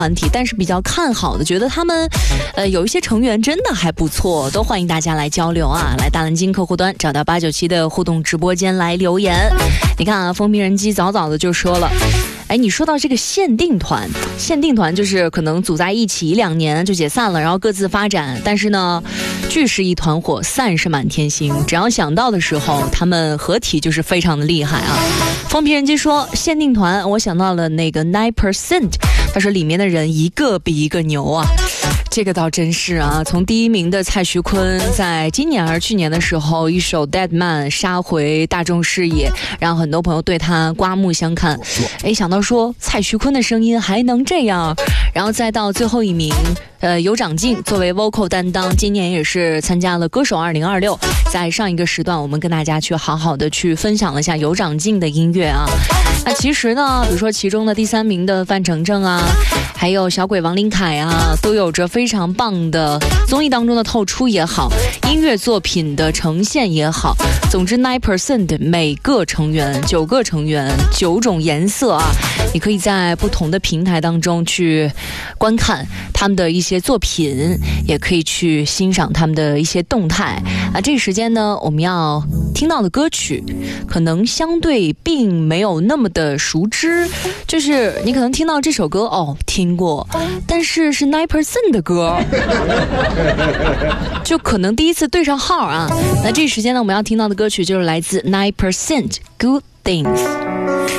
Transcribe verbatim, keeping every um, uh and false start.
团体，但是比较看好的，觉得他们呃有一些成员真的还不错，都欢迎大家来交流啊，来大蓝鲸客户端找到八九七的互动直播间来留言。你看啊，风评人机早早的就说了，哎，你说到这个限定团，限定团就是可能组在一起一两年就解散了，然后各自发展，但是呢，聚是一团火，散是满天星，只要想到的时候，他们合体就是非常的厉害啊。风评人机说限定团，我想到了那个 nine percent， 他说里面的人一个比一个牛啊。这个倒真是啊，从第一名的蔡徐坤在今年还是去年的时候一首 Dead Man 杀回大众视野，让很多朋友对他刮目相看。哎，想到说蔡徐坤的声音还能这样，然后再到最后一名呃，有长进作为 vocal 担当，今年也是参加了歌手二零二六，在上一个时段我们跟大家去好好的去分享了一下有长进的音乐啊。那其实呢，比如说其中的第三名的范丞丞啊，还有小鬼王林凯啊，都有着非常棒的综艺当中的透出也好，音乐作品的呈现也好。总之 nine percent 每个成员九个成员九种颜色啊，你可以在不同的平台当中去观看他们的一些作品，也可以去欣赏他们的一些动态啊。这个时间呢，我们要听到的歌曲可能相对并没有那么的熟知，就是你可能听到这首歌哦听过，但是是 nine percent 的歌就可能第一次对上号啊。那这个时间呢，我们要听到的歌曲就是来自 nine percent Good Things。